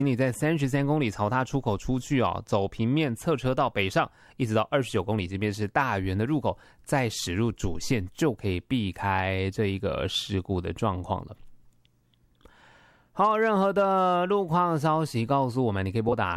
你在33公里曹他出口出去哦，走平面侧车道北上，一直到29公里这边是大园的入口，再驶入主线就可以避开这一个事故的状况了。好，任何的路况消息告诉我们，你可以拨打